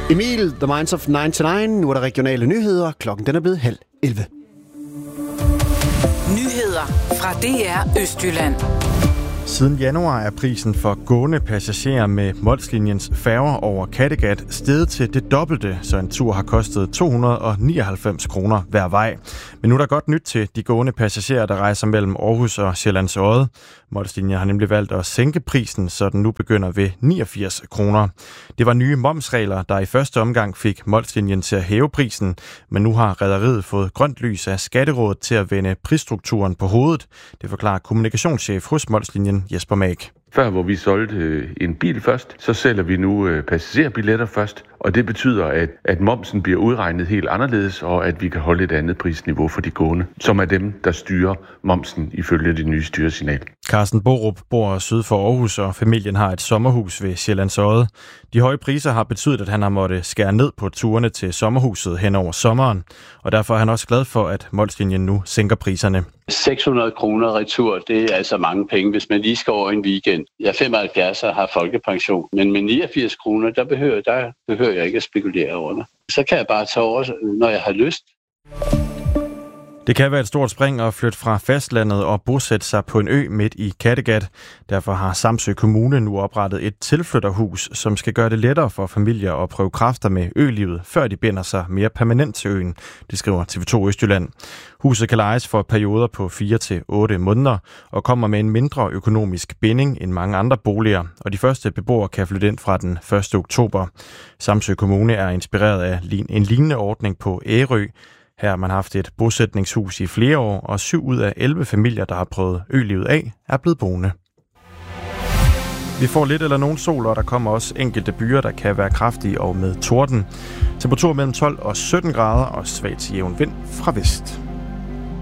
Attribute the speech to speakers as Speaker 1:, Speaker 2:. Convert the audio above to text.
Speaker 1: Emil, The Minds of 99. Nu er der regionale nyheder. Klokken den er blevet 10:30.
Speaker 2: Nyheder fra DR Østjylland.
Speaker 3: Siden januar er prisen for gående passagerer med Mols-linjens færger over Kattegat steget til det dobbelte, så en tur har kostet 299 kroner hver vej. Men nu er der godt nyt til de gående passagerer, der rejser mellem Aarhus og Sjællands Odde. Mols-linjen har nemlig valgt at sænke prisen, så den nu begynder ved 89 kroner. Det var nye momsregler, der i første omgang fik Mols-linjen til at hæve prisen, men nu har rederiet fået grønt lys af Skatterådet til at vende prisstrukturen på hovedet. Det forklarer kommunikationschef hos Mols-linjen Jesper Mag.
Speaker 4: Før hvor vi solgte en bil først, så sælger vi nu passagerbilletter først. Og det betyder, at momsen bliver udregnet helt anderledes, og at vi kan holde et andet prisniveau for de gående, som er dem, der styrer momsen ifølge det nye styresignal.
Speaker 3: Carsten Borup bor syd for Aarhus, og familien har et sommerhus ved Sjællands Odde. De høje priser har betydet, at han har måttet skære ned på turene til sommerhuset hen over sommeren, og derfor er han også glad for, at Mols-linjen nu sænker priserne.
Speaker 5: 600 kroner retur, det er altså mange penge, hvis man lige skal over en weekend. Jeg er 75 og har folkepension, men med 89 kroner, der behøver jeg ikke at spekulere over det. Så kan jeg bare tage over, når jeg har lyst.
Speaker 3: Det kan være et stort spring at flytte fra fastlandet og bosætte sig på en ø midt i Kattegat. Derfor har Samsø Kommune nu oprettet et tilflytterhus, som skal gøre det lettere for familier at prøve kræfter med ølivet, før de binder sig mere permanent til øen. Det skriver TV2 Østjylland. Huset kan lejes for perioder på 4 til 8 måneder og kommer med en mindre økonomisk binding end mange andre boliger, og de første beboere kan flytte ind fra den 1. oktober. Samsø Kommune er inspireret af en lignende ordning på Ærø. Her har man haft et bosætningshus i flere år, og 7 ud af 11 familier, der har prøvet ølivet af, er blevet boende. Vi får lidt eller nogen sol, og der kommer også enkelte byer, der kan være kraftige og med torden. Temperatur mellem 12 og 17 grader og svag til jævn vind fra vest.